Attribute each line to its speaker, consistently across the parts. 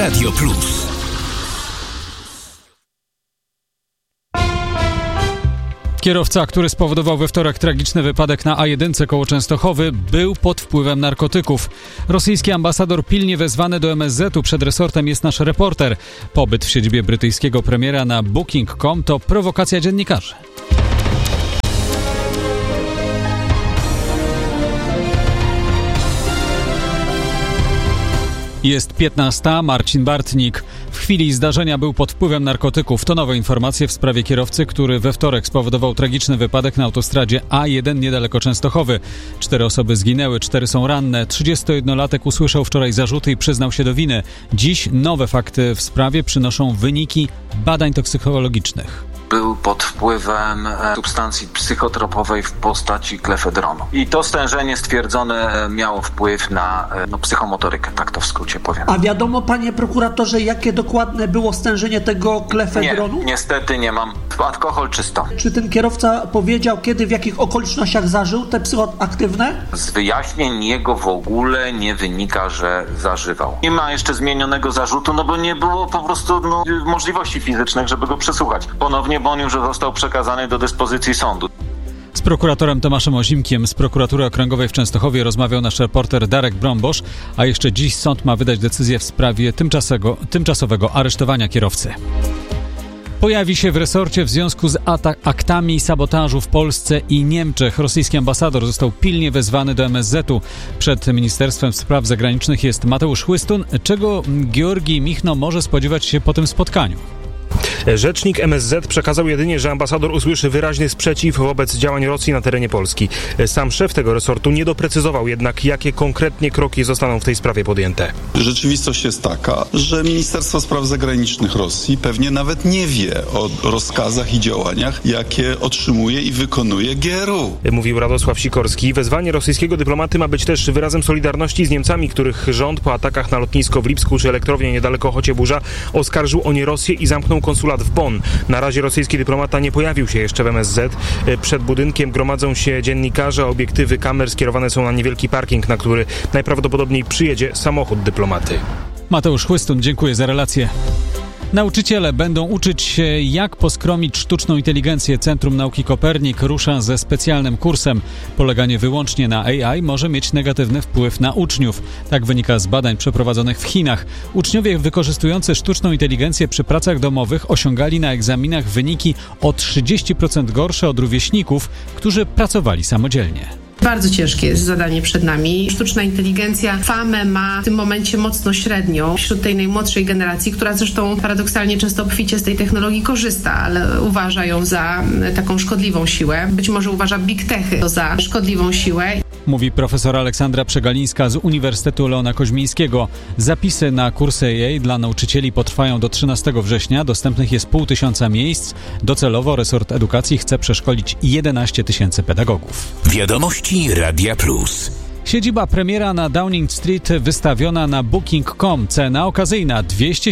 Speaker 1: Radio Plus.
Speaker 2: Kierowca, który spowodował we wtorek tragiczny wypadek na A1 koło Częstochowy, był pod wpływem narkotyków. Rosyjski ambasador pilnie wezwany do MSZ-u. Przed resortem jest nasz reporter. Pobyt w siedzibie brytyjskiego premiera na Booking.com to prowokacja dziennikarzy. Jest 15:00, Marcin Bartnik. W chwili zdarzenia był pod wpływem narkotyków. To nowe informacje w sprawie kierowcy, który we wtorek spowodował tragiczny wypadek na autostradzie A1 niedaleko Częstochowy. 4 osoby zginęły, 4 są ranne. 31-latek usłyszał wczoraj zarzuty i przyznał się do winy. Dziś nowe fakty w sprawie przynoszą wyniki badań toksykologicznych.
Speaker 3: Był pod wpływem substancji psychotropowej w postaci klefedronu. I to stężenie stwierdzone miało wpływ na psychomotorykę, tak to w skrócie powiem.
Speaker 4: A wiadomo, panie prokuratorze, jakie dokładne było stężenie tego klefedronu?
Speaker 3: Nie, niestety nie mam. Alkohol czysto.
Speaker 4: Czy ten kierowca powiedział, kiedy, w jakich okolicznościach zażył te psychoaktywne?
Speaker 3: Z wyjaśnień jego w ogóle nie wynika, że zażywał. Nie ma jeszcze zmienionego zarzutu, bo nie było po prostu możliwości fizycznych, żeby go przesłuchać. Ponownie, bo on już został przekazany do dyspozycji sądu.
Speaker 2: Z prokuratorem Tomaszem Ozimkiem z Prokuratury Okręgowej w Częstochowie rozmawiał nasz reporter Darek Brombosz, a jeszcze dziś sąd ma wydać decyzję w sprawie tymczasowego aresztowania kierowcy. Pojawi się w resorcie w związku z aktami sabotażu w Polsce i Niemczech. Rosyjski ambasador został pilnie wezwany do MSZ-u. Przed Ministerstwem Spraw Zagranicznych jest Mateusz Chłystun. Czego Georgij Michno może spodziewać się po tym spotkaniu?
Speaker 5: Rzecznik MSZ przekazał jedynie, że ambasador usłyszy wyraźny sprzeciw wobec działań Rosji na terenie Polski. Sam szef tego resortu nie doprecyzował jednak, jakie konkretnie kroki zostaną w tej sprawie podjęte.
Speaker 6: Rzeczywistość jest taka, że Ministerstwo Spraw Zagranicznych Rosji pewnie nawet nie wie o rozkazach i działaniach, jakie otrzymuje i wykonuje GRU.
Speaker 5: Mówił Radosław Sikorski. Wezwanie rosyjskiego dyplomaty ma być też wyrazem solidarności z Niemcami, których rząd po atakach na lotnisko w Lipsku czy elektrownię niedaleko Chocieburza oskarżył o nie Rosję i zamknął konsulat w Bonn. Na razie rosyjski dyplomata nie pojawił się jeszcze w MSZ. Przed budynkiem gromadzą się dziennikarze, obiektywy kamer skierowane są na niewielki parking, na który najprawdopodobniej przyjedzie samochód dyplomaty.
Speaker 2: Mateusz Chłystun, dziękuję za relację. Nauczyciele będą uczyć się, jak poskromić sztuczną inteligencję. Centrum Nauki Kopernik rusza ze specjalnym kursem. Poleganie wyłącznie na AI może mieć negatywny wpływ na uczniów. Tak wynika z badań przeprowadzonych w Chinach. Uczniowie wykorzystujący sztuczną inteligencję przy pracach domowych osiągali na egzaminach wyniki o 30% gorsze od rówieśników, którzy pracowali samodzielnie.
Speaker 7: Bardzo ciężkie jest zadanie przed nami. Sztuczna inteligencja famę ma w tym momencie mocno średnią wśród tej najmłodszej generacji, która zresztą paradoksalnie często obficie z tej technologii korzysta, ale uważa ją za taką szkodliwą siłę. Być może uważa big techy za szkodliwą siłę.
Speaker 2: Mówi profesor Aleksandra Przegalińska z Uniwersytetu Leona Koźmińskiego. Zapisy na kursy AI dla nauczycieli potrwają do 13 września. Dostępnych jest 500 miejsc. Docelowo resort edukacji chce przeszkolić 11 000 pedagogów.
Speaker 1: Wiadomości Radia Plus.
Speaker 2: Siedziba premiera na Downing Street wystawiona na Booking.com. Cena okazyjna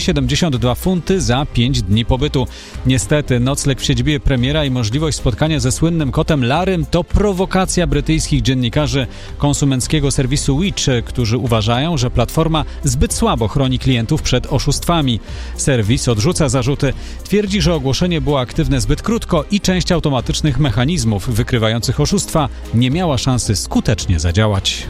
Speaker 2: 272 funty za 5 dni pobytu. Niestety nocleg w siedzibie premiera i możliwość spotkania ze słynnym kotem Larrym to prowokacja brytyjskich dziennikarzy konsumenckiego serwisu Which, którzy uważają, że platforma zbyt słabo chroni klientów przed oszustwami. Serwis odrzuca zarzuty. Twierdzi, że ogłoszenie było aktywne zbyt krótko i część automatycznych mechanizmów wykrywających oszustwa nie miała szansy skutecznie zadziałać.